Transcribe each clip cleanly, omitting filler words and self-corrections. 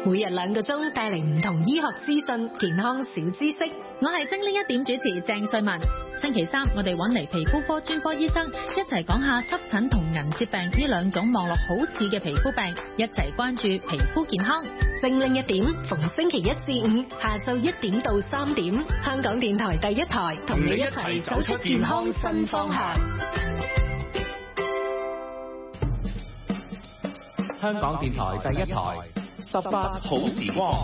每日2個鐘帶嚟唔同醫學資訊、健康小知識。 我係精靈一點主持鄭瑞文。星期三我哋揾嚟皮膚科專科醫生一齊講下濕疹同銀屑病呢兩種望落好似嘅皮膚病，一齊關注皮膚健康。 精靈一點，逢星期1至5下晝1點到3點，香港電台第一台同你一齊走出健康新方向。 香港電台第一台18好時光。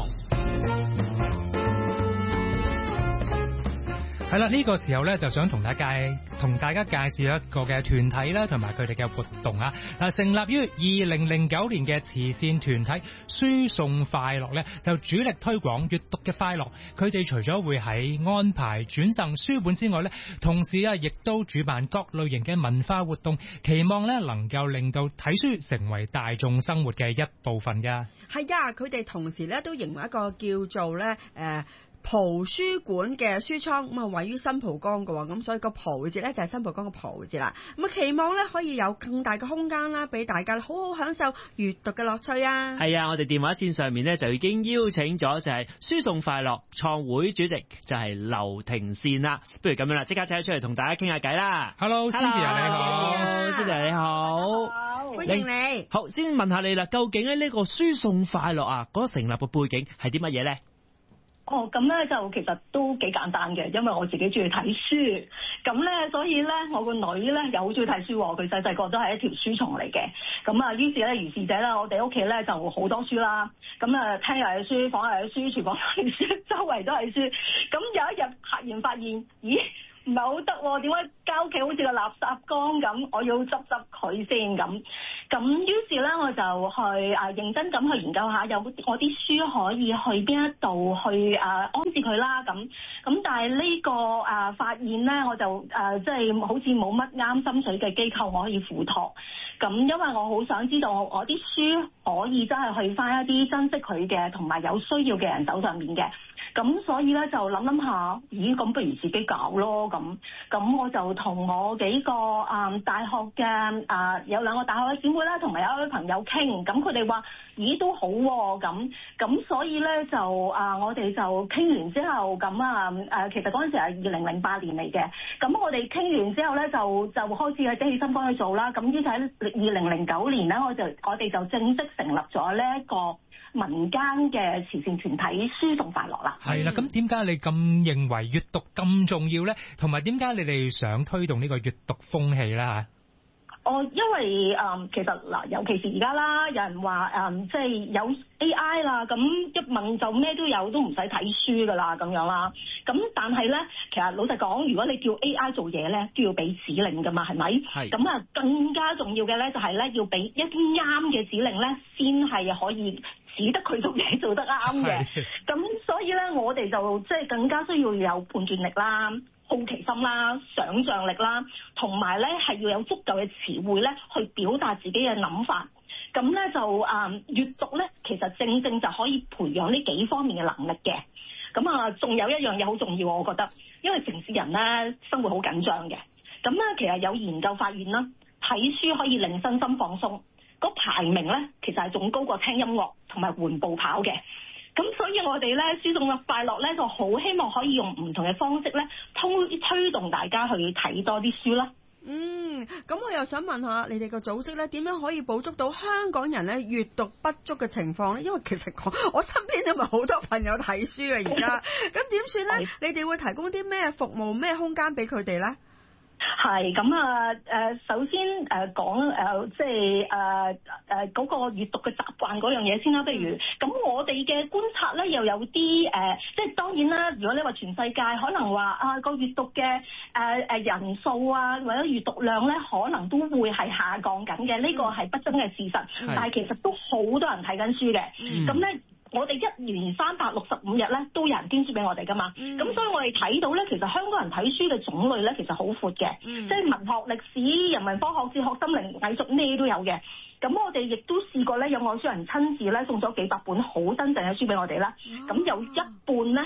係啦，呢個時候咧就想同大家介紹一個嘅團體啦，同埋佢哋嘅活動啊。成立於2009年嘅慈善團體書送快樂咧，就主力推廣閱讀嘅快樂。佢哋除咗會喺安排轉贈書本之外咧，同時亦都主辦各類型嘅文化活動，期望咧能夠令到睇書成為大眾生活嘅一部分㗎。 係啊，佢哋同時咧都營為一個叫做咧蒲書館嘅書倉，咁啊位於新蒲崗嘅，咁所以個蒲字咧就係新蒲崗嘅蒲字啦。咁啊期望咧可以有更大嘅空間啦，俾大家好好享受閱讀嘅樂趣啊！ 係啊，我哋電話線上面咧就已經邀請咗就係書送快樂創會主席就係劉庭善啦。不如咁樣啦，即刻請佢出嚟同大家傾下偈啦。 Hello，Cynthia 你好。 Cynthia 你好， 歡迎你。 好，先問下你啦，究竟咧呢個書送快樂啊，嗰個成立嘅背景係啲乜嘢咧？ 咁咧就其實都幾簡單嘅，因為我自己中意睇書，咁咧所以咧我個女咧又好中意睇書，佢細細個都係一條書蟲嚟嘅，咁啊於是咧如是者啦，我哋屋企咧就好多書啦，咁啊廳又係書，房又係書，廚房又係書，周圍都係書，咁有一日突然發現，咦唔係好得喎，點解家屋企好似個垃圾缸咁？我要執佢先咁於是咧我就去認真咁去研究下，有我啲書可以去邊一度去安置佢啦咁但係呢個發現咧，我就即係好似冇乜啱心水嘅機構我可以付託，咁因為我好想知道我啲書可以真係去翻一啲珍惜佢嘅同埋有需要嘅人手上面嘅，咁所以咧就諗下，咦咁不如自己搞咯咁我就同我幾個大學嘅有2個大學嘅姊妹啦，同埋有一位朋友傾，咁佢哋話咦都好喎，咁所以咧就我哋就傾完之後咁其實嗰陣時係2008年嚟嘅，咁我哋傾完之後咧就開始喺起心幫佢做啦，咁於是喺2009年咧我哋就正式成立咗呢一個民間嘅慈善團體書送快樂啦。 係啦，咁點解你咁認為閱讀咁重要咧？同埋點解你哋想推動呢個閱讀風氣咧嚇？ 因為其實嗱，尤其是而家啦，有人話即係有 AI 啦，咁一問就咩都有，都唔使睇書噶啦，咁樣啦。咁但係咧，其實老實講，如果你叫 AI 做嘢咧，都要俾指令噶嘛，係咪？係。咁啊，更加重要嘅咧，就係咧要俾一啲啱嘅指令咧，先係可以指得佢做嘢做得啱嘅。咁所以咧，我哋就即係更加需要有判斷力啦、好奇心啦、想像力啦，同埋咧係要有足夠嘅詞彙咧去表達自己嘅諗法。咁咧就閱讀咧，其實正正就可以培養呢幾方面嘅能力嘅。咁仲有一樣嘢好重要，我覺得，因為城市人咧生活好緊張嘅。咁咧其實有研究發現啦，睇書可以令身心放鬆，個排名咧其實係仲高過聽音樂同埋緩步跑嘅。咁所以我哋咧書送嘅快樂咧就好希望可以用唔同嘅方式咧推動大家去睇多啲書啦。 咁我又想問下你哋個組織咧，點樣可以捕捉到香港人咧閱讀不足嘅情況咧？因為其實我身邊都唔係好多朋友睇書啊，而家咁點算咧？你哋會提供啲咩服務、咩空間俾佢哋咧？ 係咁首先講即係嗰個閱讀嘅習慣嗰樣嘢先啦。譬如咁，我哋嘅觀察咧又有啲即係當然啦。如果你話全世界可能話個閱讀嘅人數啊，或者閱讀量咧，可能都會係下降緊嘅。呢個係不爭嘅事實。但係其實都好多人睇緊書嘅。咁咧。我哋1年365日咧都有人捐書俾我哋噶嘛，咁所以我哋睇到咧，其實香港人睇書嘅種類咧其實好闊嘅，即係文學、歷史、人文科學、哲學、心靈、藝術咩都有嘅。咁我哋亦都試過咧，有愛書人親自咧送咗幾百本好真正嘅書俾我哋啦。咁有一半咧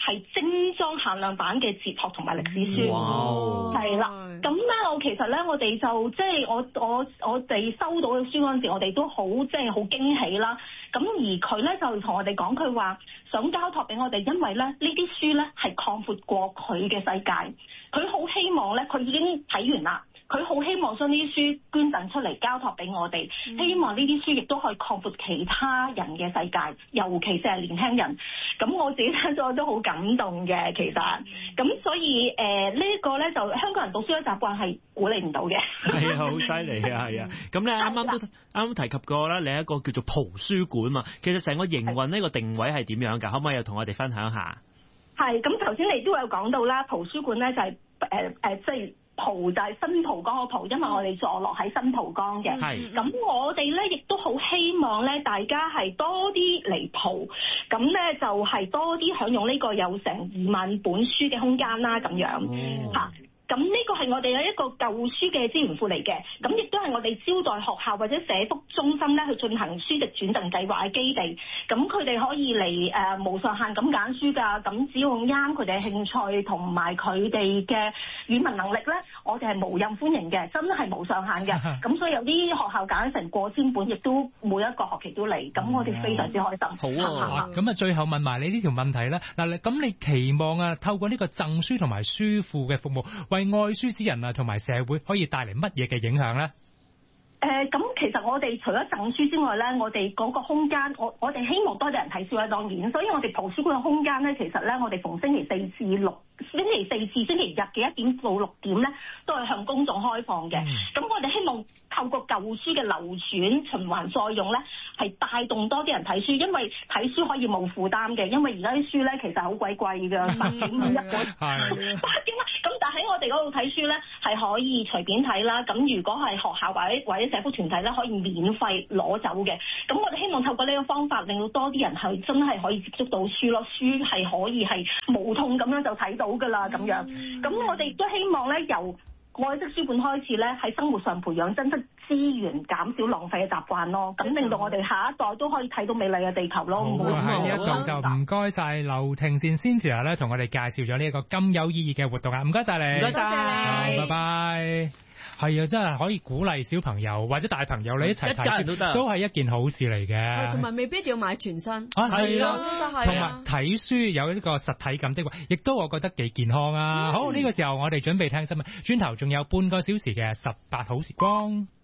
係精裝限量版嘅哲學同埋歷史書，係啦。咁咧，其實咧，我哋就即係我哋收到嘅書嗰陣時，我哋都好即係好驚喜啦。咁而佢咧就同我哋講，佢話想交託俾我哋，因為咧呢啲書咧係擴闊過佢嘅世界，佢好希望咧，佢已經睇完啦。佢好希望將呢啲書捐贈出嚟交託俾我哋，希望呢啲書亦都可以擴闊其他人嘅世界，尤其是係年輕人。咁我自己聽咗都好感動嘅，其實。咁所以呢一個咧就香港人讀書嘅習慣係鼓勵唔到嘅。 係啊，好犀利啊，係啊。咁咧啱啱提及過啦，你一個叫做蒲書館嘛，其實成個營運呢個定位係點樣㗎？可唔可以又同我哋分享下？係，咁頭先你都有講到啦，蒲書館咧就係即係。蒲就係新蒲崗個蒲，因為我哋坐落喺新蒲崗嘅。咁我哋咧亦都好希望咧，大家係多啲嚟蒲，咁咧就係多啲享用呢個有成2萬本書嘅空間啦，咁樣嚇。咁呢個係我哋嘅一個舊書嘅資源庫嚟嘅，咁亦都係我哋招待學校或者社福中心咧去進行書籍轉贈計劃嘅基地。咁佢哋可以嚟無上限咁揀書㗎，咁只要啱佢哋嘅興趣同埋佢哋嘅語文能力咧，我哋係無任歡迎嘅，真係無上限嘅。咁所以有啲學校揀成過千本，亦都每一個學期都嚟，咁我哋非常之開心。 好啊，咁啊最後問埋你呢條問題啦。嗱，咁你期望啊透過呢個贈書同埋書庫嘅服務，為愛書之人啊，同埋社會可以帶嚟乜嘢嘅影響咧？ 咁其實我哋除咗贈書之外咧，我哋嗰個空間，我哋希望多啲人睇書啦，當然。所以我哋蒲書館嘅空間咧，其實咧，我哋逢星期4至星期日嘅1點到6點咧，都係向公眾開放嘅。咁我哋希望透過舊書嘅流轉循環再用咧，係帶動多啲人睇書，因為睇書可以冇負擔嘅，因為而家啲書咧其實好鬼貴㗎，10幾蚊一本，8幾蚊。咁但喺我哋嗰度睇書咧，係可以隨便睇啦。咁如果係學校或者社福團體咧，可以免費攞走嘅。咁我哋希望透過呢個方法，令到多啲人係真係可以接觸到書咯。書係可以係無痛咁樣就睇到㗎啦，咁樣。咁我哋亦都希望咧，由愛惜書館開始咧，喺生活上培養珍惜資源、減少浪費嘅習慣咯。咁令到我哋下一代都可以睇到美麗嘅地球咯。 好啊，喺呢一度就唔該晒劉庭善 Cynthia 咧，同我哋介紹咗呢一個咁有意義嘅活動啊！唔該晒你， 唔該晒， 拜拜。係啊，真係可以鼓勵小朋友或者大朋友你一齊睇書，都係一件好事嚟嘅。 同埋未必一定要買全新。 係咯，同埋睇書有呢個實體感的話，亦都我覺得幾健康啊！好，呢個時候我哋準備聽新聞，轉頭仲有半個小時嘅18好時光。